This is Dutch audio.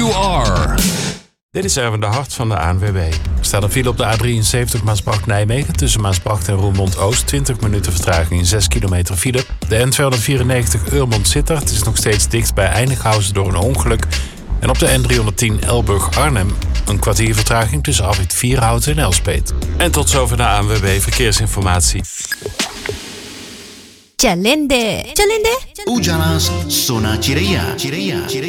You Are. Dit is Erwin de Hart van de ANWB. Er staat een file op de A73 Maasbracht-Nijmegen tussen Maasbracht en Roermond-Oost. 20 minuten vertraging in 6 kilometer file. De N294 Eurmond-Sittard is nog steeds dicht bij Einighausen door een ongeluk. En op de N310 Elburg-Arnhem een kwartier vertraging tussen afrit Vierhouten en Elspeet. En tot zover de ANWB Verkeersinformatie. Chalende. Ujalas Sona Cireia.